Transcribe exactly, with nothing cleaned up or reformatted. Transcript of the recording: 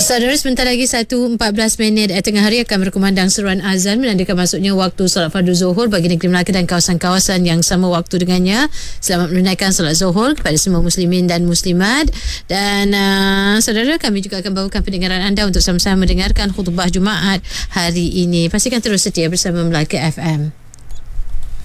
Saudara, sebentar lagi satu empat belas minit eh, tengah hari akan berkumandang seruan azan menandakan masuknya waktu solat fardu Zuhur bagi negeri Melaka dan kawasan-kawasan yang sama waktu dengannya. Selamat menunaikan solat Zuhur kepada semua muslimin dan muslimat. Dan uh, saudara, kami juga akan bawakan pendengaran anda untuk sama-sama mendengarkan khutbah Jumaat hari ini. Pastikan terus setia bersama Melaka F M.